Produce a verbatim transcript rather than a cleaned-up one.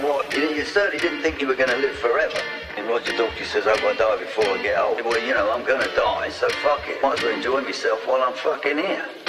what? You, you certainly didn't think you were going to live forever. And Roger Daltrey says, I've got to die before I get old. Well, you know, I'm going to die, so fuck it. Might as well enjoy myself while I'm fucking here.